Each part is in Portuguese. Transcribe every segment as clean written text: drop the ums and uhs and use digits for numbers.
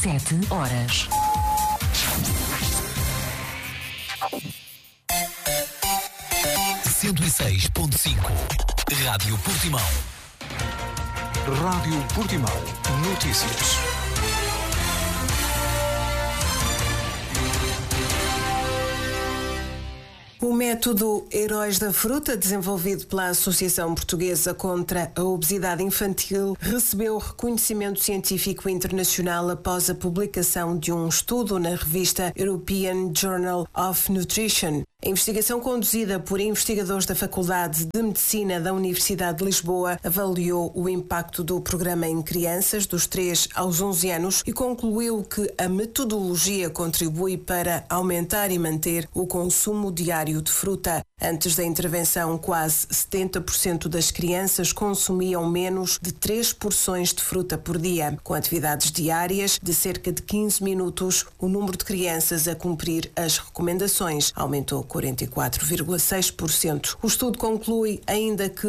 7 horas. Rádio Portimão. Rádio Portimão. Notícias. O método Heróis da Fruta, desenvolvido pela Associação Portuguesa contra a Obesidade Infantil, recebeu reconhecimento científico internacional após a publicação de um estudo na revista European Journal of Nutrition. A investigação, conduzida por investigadores da Faculdade de Medicina da Universidade de Lisboa, avaliou o impacto do programa em crianças dos 3 aos 11 anos e concluiu que a metodologia contribui para aumentar e manter o consumo diário de fruta. Antes da intervenção, quase 70% das crianças consumiam menos de 3 porções de fruta por dia. Com atividades diárias de cerca de 15 minutos, o número de crianças a cumprir as recomendações aumentou 44,6%. O estudo conclui ainda que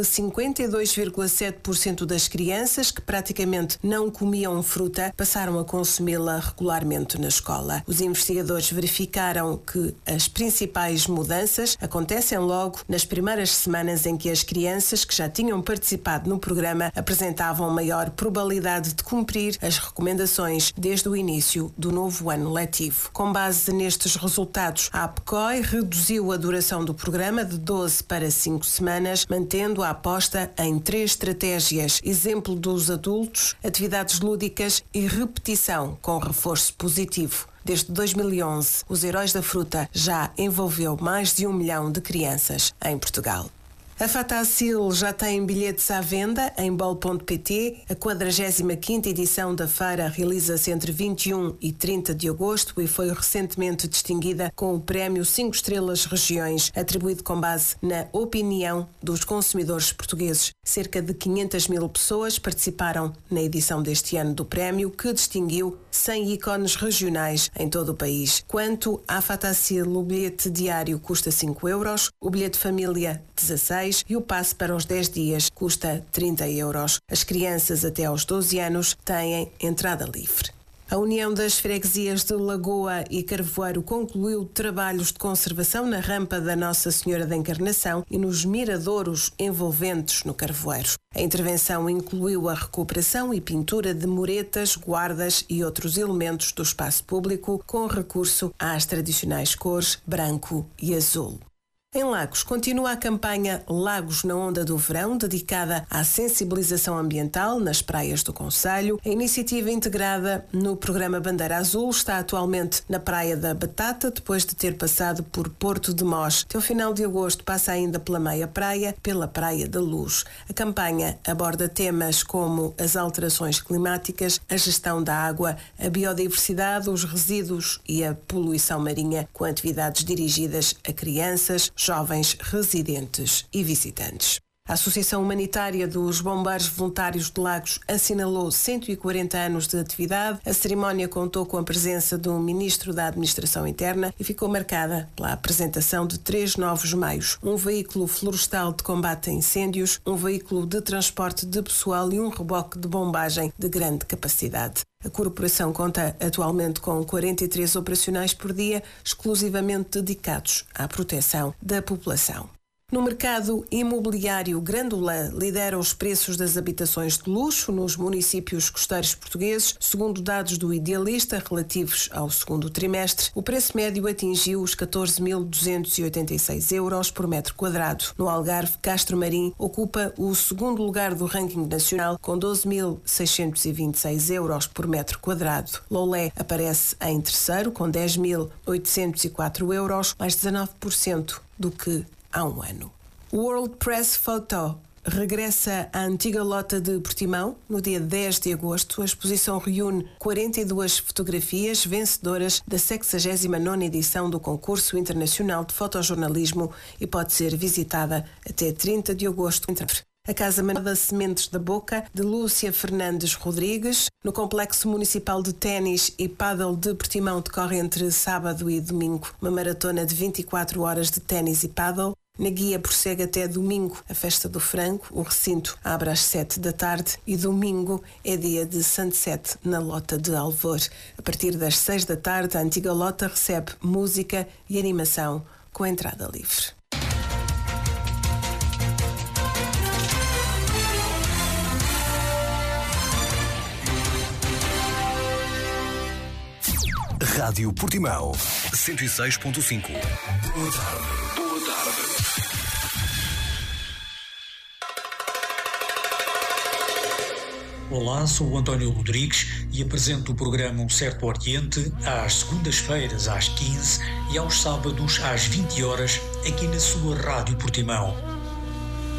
52,7% das crianças que praticamente não comiam fruta passaram a consumi-la regularmente na escola. Os investigadores verificaram que as principais mudanças acontecem logo nas primeiras semanas em que as crianças que já tinham participado no programa apresentavam maior probabilidade de cumprir as recomendações desde o início do novo ano letivo. Com base nestes resultados, a APCOI reduziu a duração do programa de 12 para 5 semanas, mantendo a aposta em 3 estratégias: exemplo dos adultos, atividades lúdicas e repetição com reforço positivo. Desde 2011, os Heróis da Fruta já envolveu mais de 1 milhão de crianças em Portugal. A Fatacil já tem bilhetes à venda em bol.pt. A 45ª edição da feira realiza-se entre 21 e 30 de agosto e foi recentemente distinguida com o prémio 5 Estrelas Regiões, atribuído com base na opinião dos consumidores portugueses. Cerca de 500 mil pessoas participaram na edição deste ano do prémio, que distinguiu 100 ícones regionais em todo o país. Quanto à Fatacil, o bilhete diário custa 5 euros, o bilhete família 16 e o passe para os 10 dias custa 30 euros. As crianças até aos 12 anos têm entrada livre. A União das Freguesias de Lagoa e Carvoeiro concluiu trabalhos de conservação na rampa da Nossa Senhora da Encarnação e nos miradouros envolventes no Carvoeiro. A intervenção incluiu a recuperação e pintura de muretas, guardas e outros elementos do espaço público, com recurso às tradicionais cores branco e azul. Em Lagos, continua a campanha Lagos na Onda do Verão, dedicada à sensibilização ambiental nas praias do concelho. A iniciativa, integrada no programa Bandeira Azul, está atualmente na Praia da Batata, depois de ter passado por Porto de Mós. Até o final de agosto passa ainda pela Meia Praia, pela Praia da Luz. A campanha aborda temas como as alterações climáticas, a gestão da água, a biodiversidade, os resíduos e a poluição marinha, com atividades dirigidas a crianças, jovens, residentes e visitantes. A Associação Humanitária dos Bombeiros Voluntários de Lagos assinalou 140 anos de atividade. A cerimónia contou com a presença do Ministro da Administração Interna e ficou marcada pela apresentação de 3 novos meios: um veículo florestal de combate a incêndios, um veículo de transporte de pessoal e um reboque de bombagem de grande capacidade. A corporação conta atualmente com 43 operacionais por dia, exclusivamente dedicados à proteção da população. No mercado imobiliário, Grândola lidera os preços das habitações de luxo nos municípios costeiros portugueses. Segundo dados do Idealista relativos ao segundo trimestre, o preço médio atingiu os 14.286 euros por metro quadrado. No Algarve, Castro Marim ocupa o segundo lugar do ranking nacional com 12.626 euros por metro quadrado. Loulé aparece em terceiro com 10.804 euros, mais 19% do que há um ano. O World Press Photo regressa à antiga lota de Portimão no dia 10 de agosto. A exposição reúne 42 fotografias vencedoras da 69ª edição do Concurso Internacional de Fotojornalismo e pode ser visitada até 30 de agosto. A Casa Manuel Sementes da Boca, de Lúcia Fernandes Rodrigues. No Complexo Municipal de Ténis e Pádel de Portimão decorre entre sábado e domingo uma maratona de 24 horas de ténis e pádel. Na Guia prossegue até domingo a Festa do Frango. O recinto abre às 7 da tarde e domingo é dia de sunset na Lota de Alvor. A partir das 6 da tarde, a antiga Lota recebe música e animação com entrada livre. Rádio Portimão 106.5. Boa tarde. Boa tarde. Olá, sou o António Rodrigues e apresento o programa Um Certo Oriente às segundas-feiras às 15 e aos sábados às 20 horas aqui na sua Rádio Portimão.